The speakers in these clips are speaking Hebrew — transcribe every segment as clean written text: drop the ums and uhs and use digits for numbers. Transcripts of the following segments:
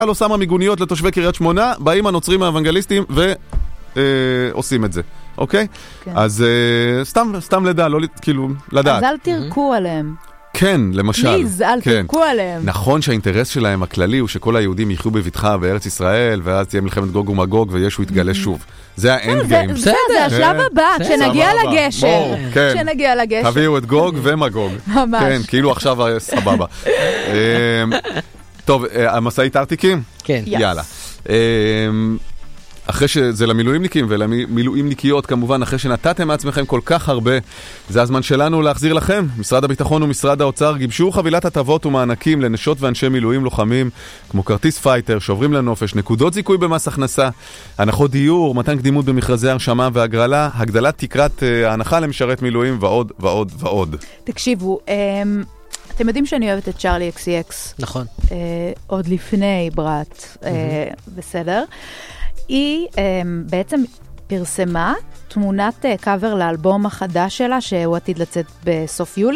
לא שמה מיגוניות לתושבי קריית שמונה, באים הנוצרים האוונגליסטים ועושים את זה, אוקיי? אז סתם לדע, לא כאילו לדעת. אז אל תרקו עליהם. כן, למשל. פליז, אל תרקו עליהם. נכון שהאינטרס שלהם הכללי הוא שכל היהודים יחיו בבטחה בארץ ישראל, ואז תהיה מלחמת גוג ומגוג וישו יתגלה שוב. זה האנד גיים. זה השלב הבא, כשנגיע לגשר. כשנגיע לגשר. תביאו את גוג ומגוג. ממש. כן, כאילו עכשיו סבבה. טוב, המסעית ארטיקים? כן. יאללה. אחרי שזה למילואימניקים ולמילואימניקיות כמובן, אחרי שנתתם מעצמכם כל כך הרבה, זה הזמן שלנו להחזיר לכם. משרד הביטחון ומשרד האוצר גיבשו חבילת הטבות ומענקים לנשות ואנשי מילואים לוחמים, כמו כרטיס פייטר, שוברים לנופש, נקודות זיכוי במס הכנסה, הנחות דיור, מתן קדימות במכרזי הרשמה והגרלה, הגדלת תקרת ההנחה למשרת מילואים ועוד ועוד ועוד. תקשיבו, אתם יודעים שאני אוהבת את צ'ארלי אקס-אקס. נכון. עוד לפני ברת, בסדר. היא בעצם פרסמה תמונת קאבר לאלבום החדש שלה, שהוא עתיד לצאת בסוף יולי.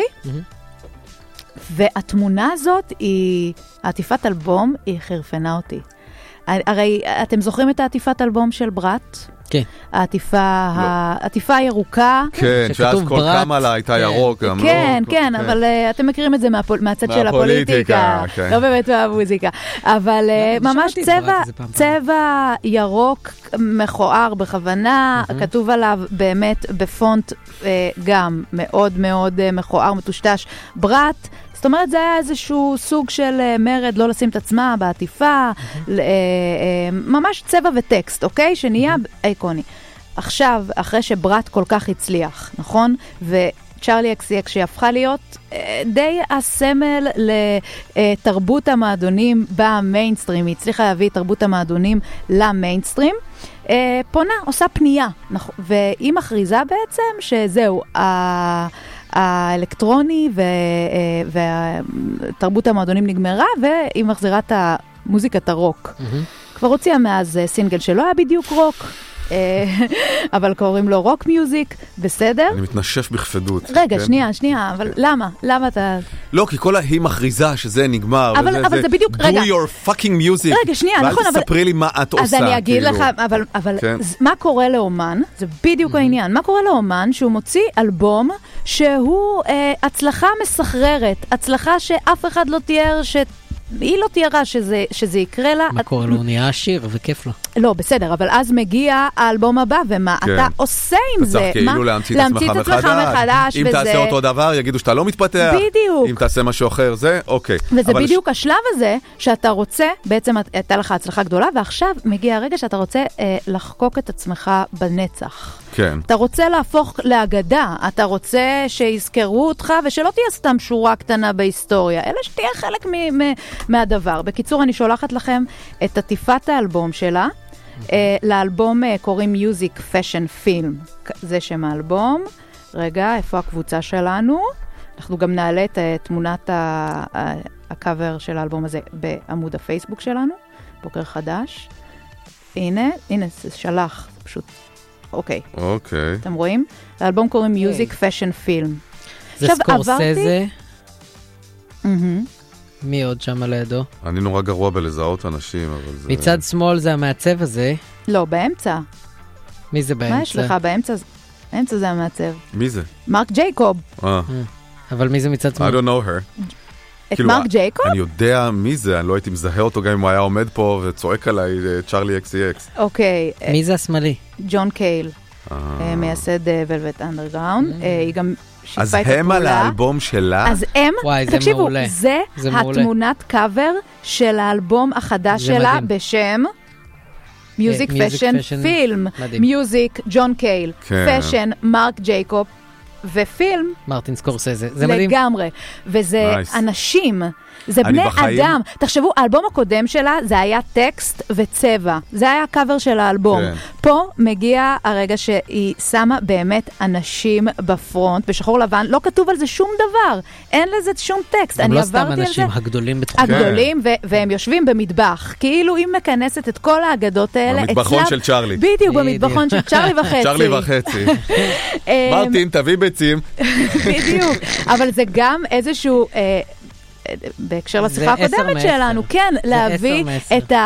והתמונה הזאת היא, העטיפת אלבום, היא חרפנה אותי. הרי אתם זוכרים את העטיפת אלבום של ברת? כן. העטיפה הירוקה. כן, שאז כל כמה לה הייתה ירוק. כן, כן, אבל אתם מכירים את זה מהצד של הפוליטיקה. לא באמת מהמוזיקה. אבל ממש צבע ירוק מכוער בכוונה, כתוב עליו באמת בפונט גם מאוד מאוד מכוער, מטושטש. ברת, זאת אומרת, זה היה איזשהו סוג של מרד, לא לשים את עצמה בעטיפה, ממש צבע וטקסט, אוקיי? שנהיה איקוני. עכשיו, אחרי שברת כל כך הצליח, נכון? וצ'ארלי אקס-אקס שהפכה להיות די הסמל לתרבות המועדונים במיינסטרים, היא הצליחה להביא תרבות המועדונים למיינסטרים, פונה, עושה פנייה, והיא מכריזה בעצם שזהו, האלקטרוני ותרבות המועדונים נגמרה, והיא מחזירה את מוזיקת הרוק. כבר הוציאה מאז סינגל שלא היה בדיוק רוק, אבל קוראים לו רוק מיוזיק, בסדר? אני מתנשף בכפדות. רגע, שנייה, אבל למה? למה אתה... לא, כי כל היא מכריזה שזה נגמר. אבל זה בדיוק, רגע. Do your fucking music. רגע, שנייה, נכון, אבל... ואל תספרי לי מה את עושה. אז אני אגיד לך, אבל מה קורה לאומן? זה בדיוק העניין. מה קורה לאומן שהוא מוציא אלבום שהוא הצלחה מסחררת, הצלחה שאף אחד לא תיאר היא לא תיארה שזה יקרה לה. מה קורה לו? הוא נהיה עשיר וכיף לו. לא, בסדר, אבל אז מגיע האלבום הבא, ומה אתה עושה עם זה? צריך כאילו להמציא את עצמך מחדש. אם תעשה אותו דבר, יגידו שאתה לא מתפתח. בדיוק. אם תעשה משהו אחר, זה אוקיי. וזה בדיוק השלב הזה, שאתה רוצה, בעצם הייתה לך הצלחה גדולה, ועכשיו מגיע הרגע שאתה רוצה לחקוק את עצמך בנצח. כן. אתה רוצה להפוך לאגדה, אתה רוצה שיזכרו אותך, ושלא תהיה סתם שורה קטנה בהיסטוריה, אלא שתהיה חלק מהדבר. בקיצור, אני שולחת לכם את עטיפת האלבום שלה, לאלבום קוראים מיוזיק פשן פילם. זה שם האלבום. רגע, איפה הקבוצה שלנו? אנחנו גם נעלה את תמונת הקאבר של האלבום הזה בעמוד הפייסבוק שלנו, בוקר חדש. הנה, זה שלח, פשוט. אוקיי. אתם רואים? לאלבום קוראים מיוזיק פשן פילם. זה סקורסזה. מי עוד שם לידו? אני נורא גרוע בלזהות אנשים, אבל זה... מצד שמאל זה המעצב הזה. לא, באמצע. מי זה באמצע? מה יש לך? באמצע זה המעצב. מי זה? מרק ג'ייקוב. אבל מי זה מצד שמאל? I don't know her. את מרק ג'ייקוב? אני יודע מי זה, אני לא הייתי מזהה אותו גם אם הוא היה עומד פה וצועק עליי צ'ארלי אקס-אקס. אוקיי. מי זה השמאלי? ג'ון קייל, מייסד ולווט אנדרגראונד. היא גם שיתפה את הפעולה. אז הם על האלבום שלה? אז הם, תקשיבו, זה התמונת קאבר של האלבום החדש שלה בשם מיוזיק פשן פילם. מיוזיק, ג'ון קייל, פשן, מרק ג'ייקוב, ופילם מרטין סקורסזה. זה מדהים. לגמרי. וזה אנשים, זה בני אדם. תחשבו, האלבום הקודם שלה זה היה טקסט וצבע. זה היה הקאבר של האלבום. פה מגיע הרגע שהיא שמה באמת אנשים בפרונט, בשחור לבן, לא כתוב על זה שום דבר. אין לזה שום טקסט. הם לא סתם אנשים, הגדולים בתחום. הגדולים, והם יושבים במטבח. כאילו היא מכנסת את כל האגדות האלה. במטבחון של צ'ארלי. בדיוק, במטבחון של צ'ארלי וחצי. צ'ארלי וחצי. מרטין, תביא ביצים. בדיוק. אבל זה גם איזשהו בהקשר לשיחה הקודמת שלנו, כן, להביא את